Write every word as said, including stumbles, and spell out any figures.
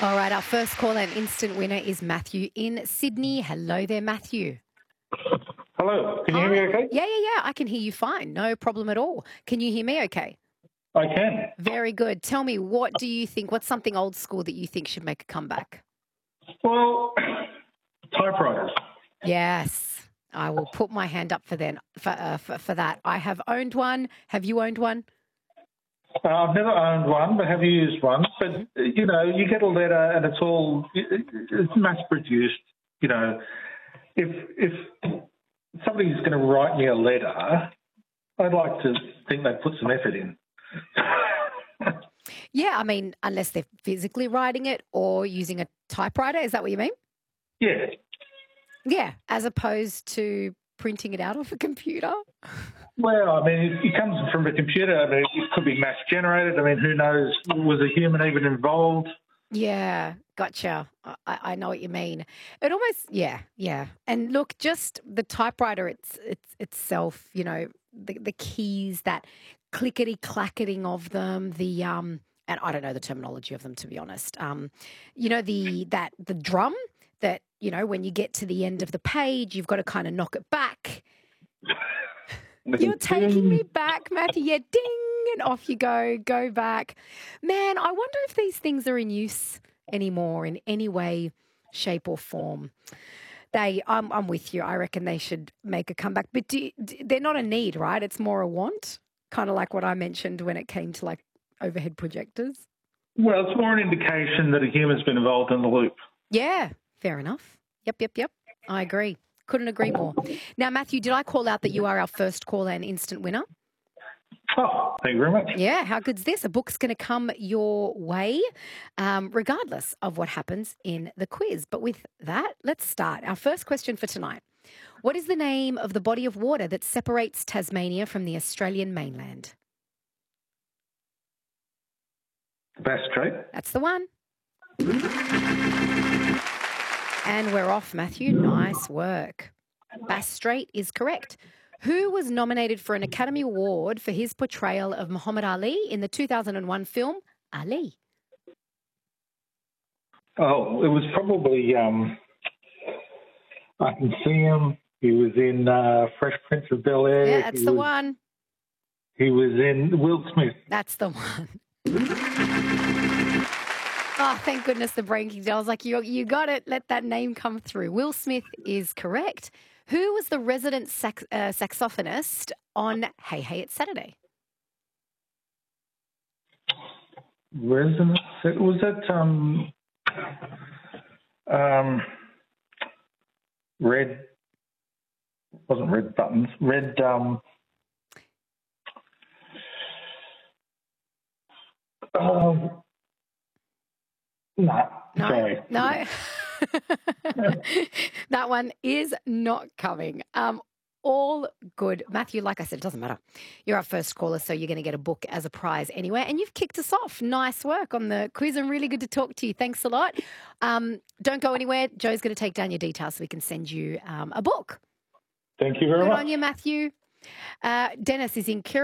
All right, our first call and instant winner is Matthew in Sydney. Hello there, Matthew. Hello, can you Hi. hear me okay? Yeah, yeah, yeah. I can hear you fine. No problem at all. Can you hear me okay? I can. Very good. Tell me, what do you think? What's something old school that you think should make a comeback? Well, typewriters. Yes, I will put my hand up for then for, uh, for for that. I have owned one. Have you owned one? Uh, I've never owned one, but have used one. But, you know, you get a letter and it's all, it's mass-produced. You know, if, if somebody's going to write me a letter, I'd like to think they'd put some effort in. Yeah, I mean, unless they're physically writing it or using a typewriter. Is that what you mean? Yeah. Yeah, as opposed to printing it out of a computer. Well, I mean, it, it comes from a computer. I mean, it could be mass-generated. I mean, who knows? Was a human even involved? Yeah, gotcha. I, I know what you mean. It almost, yeah, yeah. And look, just the typewriter it's, it's itself, you know, the, the keys, that clickety clacketing of them, the um, and I don't know the terminology of them, to be honest. Um, you know, the that the drum that, you know, when you get to the end of the page, you've got to kind of knock it back. You're taking me back, Matthew. Yeah, ding, and off you go. Go back. Man, I wonder if these things are in use anymore in any way, shape or form. They, I'm, I'm with you. I reckon they should make a comeback. But do, they're not a need, right? It's more a want, kind of like what I mentioned when it came to like overhead projectors. Well, it's more an indication that a human's been involved in the loop. Yeah, fair enough. Yep, yep, yep. I agree. Couldn't agree more. Now, Matthew, did I call out that you are our first caller and instant winner? Oh, thank you very much. Yeah, how good's this? A book's going to come your way, um, regardless of what happens in the quiz. But with that, let's start. Our first question for tonight. What is the name of the body of water that separates Tasmania from the Australian mainland? Bass Strait. That's the one. And we're off, Matthew. Nice work. Bass Strait is correct. Who was nominated for an Academy Award for his portrayal of Muhammad Ali in the two thousand one film Ali? Oh, it was probably, um, I can see him. He was in uh, Fresh Prince of Bel-Air. Yeah, that's he the was, one. He was in Will Smith. That's the one. Oh, thank goodness the brain kicked. I was like, you, you got it. Let that name come through. Will Smith is correct. Who was the resident sax, uh, saxophonist on Hey Hey It's Saturday? Resident? Was that um, um, Red? Wasn't Red Buttons. Red. Um, oh, no, No, sorry. no. That one is not coming. Um, all good. Matthew, like I said, it doesn't matter. You're our first caller, so you're going to get a book as a prize anyway. And you've kicked us off. Nice work on the quiz and really good to talk to you. Thanks a lot. Um, don't go anywhere. Joe's going to take down your details so we can send you um, a book. Thank you very Good much. on you, Matthew. Uh, Dennis is in Kira.